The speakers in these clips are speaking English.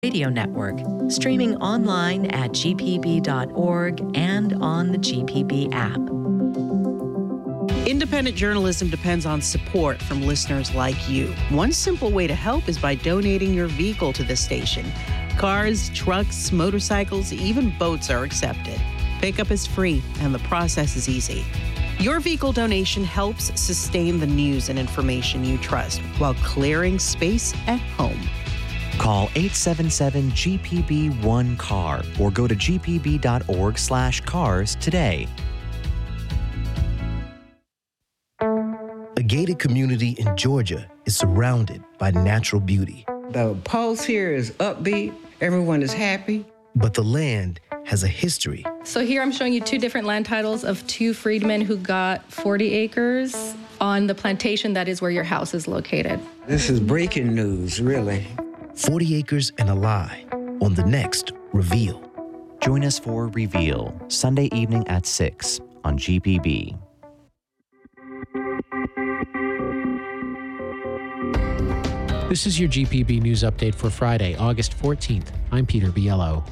Radio Network, streaming online at gpb.org and on the GPB app. Independent journalism depends on support from listeners like you. One simple way to help is by donating your vehicle to the station. Cars, trucks, motorcycles, even boats are accepted. Pickup is free, and the process is easy. Your vehicle donation helps sustain the news and information you trust while clearing space at home. Call 877-GPB-1-CAR or go to gpb.org/cars today. A gated community in Georgia is surrounded by natural beauty. The pulse here is upbeat. Everyone is happy. But the land has a history. So here I'm showing you two different land titles of two freedmen who got 40 acres on the plantation that is where your house is located. This is breaking news, really. 40 Acres and a Lie on the next Reveal. Join us for Reveal, Sunday evening at 6 on GPB. This is your GPB News Update for Friday, August 14th. I'm Peter Biello.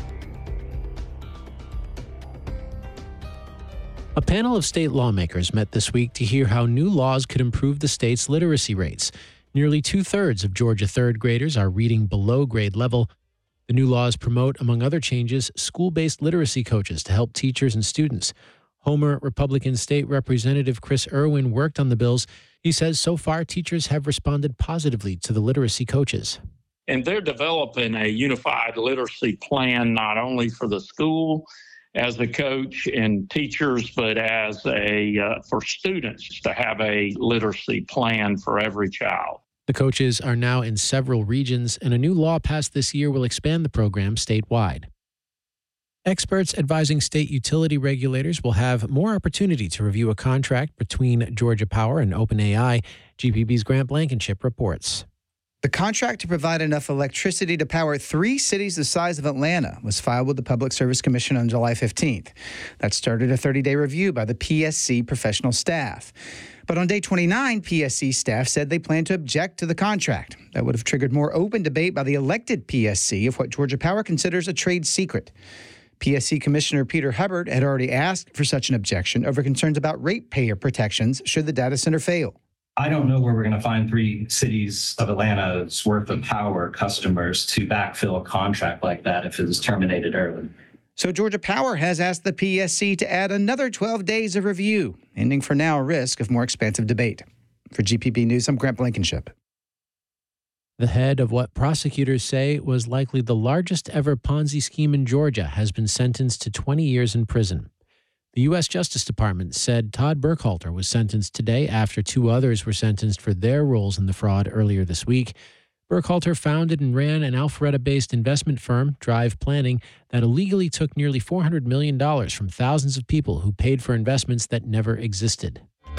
A panel of state lawmakers met this week to hear how new laws could improve the state's literacy rates. Nearly 2/3 of Georgia third graders are reading below grade level. The new laws promote, among other changes, school-based literacy coaches to help teachers and students. Homer Republican State Representative Chris Irwin worked on the bills. He says so far teachers have responded positively to the literacy coaches. And they're developing a unified literacy plan, not only for the school as a coach and teachers, but as for students to have a literacy plan for every child. The coaches are now in several regions, and a new law passed this year will expand the program statewide. Experts advising state utility regulators will have more opportunity to review a contract between Georgia Power and OpenAI. GPB's Grant Blankenship reports. The contract to provide enough electricity to power 3 cities the size of Atlanta was filed with the Public Service Commission on July 15th. That started a 30-day review by the PSC professional staff. But on day 29, PSC staff said they plan to object to the contract. That would have triggered more open debate by the elected PSC of what Georgia Power considers a trade secret. PSC Commissioner Peter Hubbard had already asked for such an objection over concerns about ratepayer protections should the data center fail. I don't know where we're going to find 3 cities of Atlanta's worth of power customers to backfill a contract like that if it was terminated early. So Georgia Power has asked the PSC to add another 12 days of review, ending for now a risk of more expansive debate. For GPB News, I'm Grant Blankenship. The head of what prosecutors say was likely the largest ever Ponzi scheme in Georgia has been sentenced to 20 years in prison. The U.S. Justice Department said Todd Burkhalter was sentenced today after 2 others were sentenced for their roles in the fraud earlier this week. Burkhalter founded and ran an Alpharetta-based investment firm, Drive Planning, that illegally took nearly $400 million from thousands of people who paid for investments that never existed.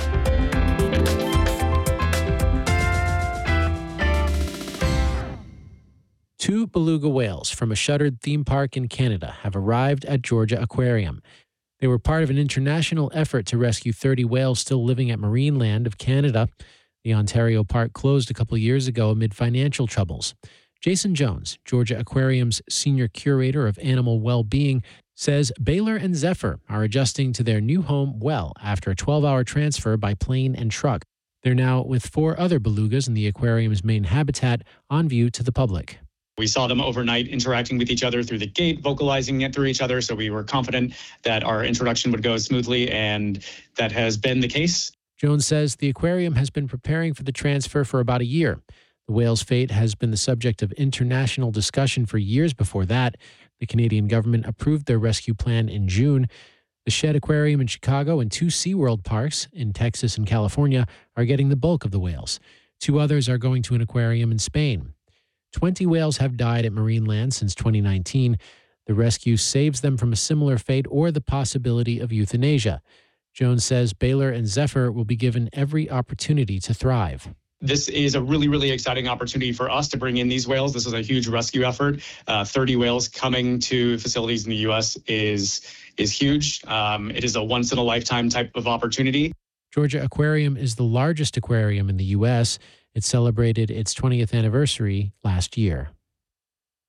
Two beluga whales from a shuttered theme park in Canada have arrived at Georgia Aquarium. They were part of an international effort to rescue 30 whales still living at Marineland of Canada. The Ontario park closed a couple years ago amid financial troubles. Jason Jones, Georgia Aquarium's senior curator of animal well-being, says Baylor and Zephyr are adjusting to their new home well after a 12-hour transfer by plane and truck. They're now with 4 other belugas in the aquarium's main habitat on view to the public. We saw them overnight interacting with each other through the gate, vocalizing it through each other, so we were confident that our introduction would go smoothly, and that has been the case. Jones says the aquarium has been preparing for the transfer for about a year. The whale's fate has been the subject of international discussion for years before that. The Canadian government approved their rescue plan in June. The Shedd Aquarium in Chicago and 2 SeaWorld parks in Texas and California are getting the bulk of the whales. 2 others are going to an aquarium in Spain. 20 whales have died at Marineland since 2019. The rescue saves them from a similar fate or the possibility of euthanasia. Jones says Baylor and Zephyr will be given every opportunity to thrive. This is a really, really exciting opportunity for us to bring in these whales. This is a huge rescue effort. 30 whales coming to facilities in the U.S. is huge. It is a once-in-a-lifetime type of opportunity. Georgia Aquarium is the largest aquarium in the U.S. It celebrated its 20th anniversary last year.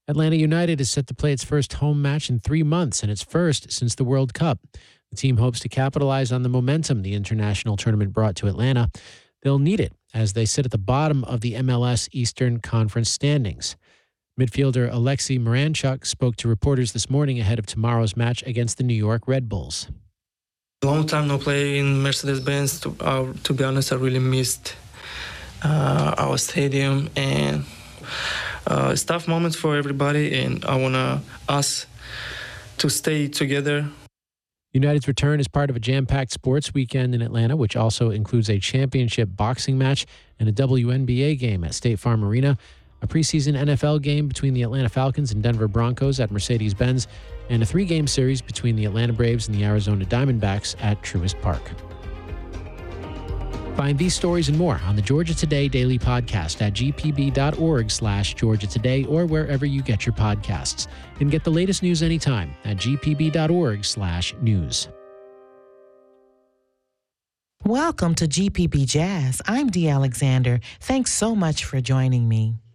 Atlanta United is set to play its first home match in 3 months and its first since the World Cup. The team hopes to capitalize on the momentum the international tournament brought to Atlanta. They'll need it as they sit at the bottom of the MLS Eastern Conference standings. Midfielder Alexei Miranchuk spoke to reporters this morning ahead of tomorrow's match against the New York Red Bulls. Long time no play in Mercedes-Benz. To be honest, I really missed our stadium, and it's tough moments for everybody, and I want us to stay together. United's return is part of a jam-packed sports weekend in Atlanta, which also includes a championship boxing match and a WNBA game at State Farm Arena, a preseason NFL game between the Atlanta Falcons and Denver Broncos at Mercedes-Benz, and a 3-game series between the Atlanta Braves and the Arizona Diamondbacks at Truist Park. Find these stories and more on the Georgia Today Daily Podcast at gpb.org/Georgia Today or wherever you get your podcasts. And get the latest news anytime at gpb.org/news. Welcome to GPB Jazz. I'm Dee Alexander. Thanks so much for joining me.